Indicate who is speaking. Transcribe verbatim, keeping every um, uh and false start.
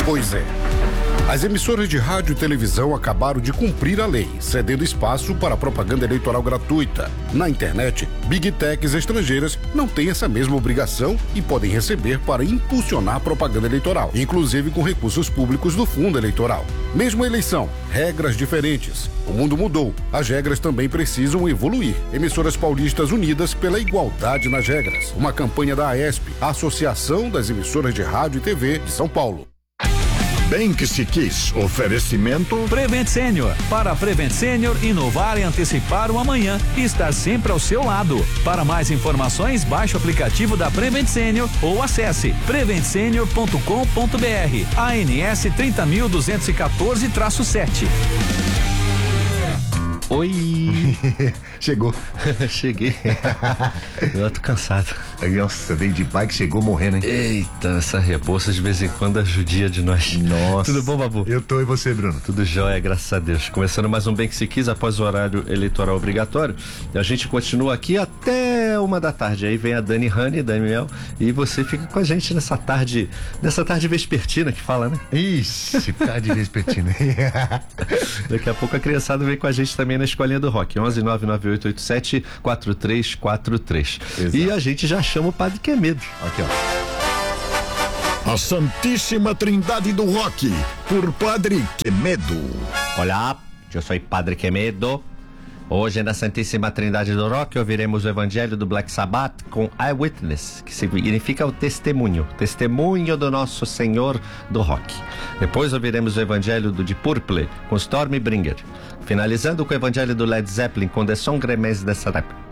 Speaker 1: Pois é. As emissoras de rádio e televisão acabaram de cumprir a lei, cedendo espaço para propaganda eleitoral gratuita. Na internet, Big Techs estrangeiras não têm essa mesma obrigação e podem receber para impulsionar propaganda eleitoral, inclusive com recursos públicos do fundo eleitoral. Mesmo a eleição, regras diferentes. O mundo mudou, as regras também precisam evoluir. Emissoras paulistas unidas pela igualdade nas regras. Uma campanha da AESP, a Associação das Emissoras de Rádio e T V de São Paulo.
Speaker 2: Bem que se quis. Oferecimento
Speaker 3: Prevent Senior. Para Prevent Senior, inovar e antecipar o amanhã e estar sempre ao seu lado. Para mais informações, baixe o aplicativo da Prevent Senior ou acesse prevent senior ponto com ponto br. A N S trinta mil duzentos e quatorze traço sete.
Speaker 4: Oi!
Speaker 2: Chegou.
Speaker 4: Cheguei. Eu tô cansado.
Speaker 2: Nossa, veio de bike, chegou morrendo, hein?
Speaker 4: Eita, essa rebolsa de vez em quando ajudia de nós.
Speaker 2: Nossa.
Speaker 4: Tudo bom, Babu?
Speaker 2: Eu tô, e você, Bruno?
Speaker 4: Tudo jóia, graças a Deus. Começando mais um Bem Que Se Quis após o horário eleitoral obrigatório. A gente continua aqui até uma da tarde. Aí vem a Dani Rani, Daniel, e você fica com a gente nessa tarde, nessa tarde vespertina que fala, né?
Speaker 2: Ixi, tarde vespertina.
Speaker 4: Daqui a pouco a criançada vem com a gente também na Escolinha do Rock, onze nove nove oito oito sete quatro três quatro três. E a gente já chama o Padre Quemedo.
Speaker 2: Aqui, ó. A Santíssima Trindade do Rock, por Padre Quemedo.
Speaker 4: Olá, eu sou Padre Quemedo. Hoje na Santíssima Trindade do Rock ouviremos o Evangelho do Black Sabbath com Eyewitness, que significa o testemunho, testemunho do nosso Senhor do Rock. Depois ouviremos o Evangelho do Deep Purple com Stormbringer, finalizando com o Evangelho do Led Zeppelin com The Song Remains the Same.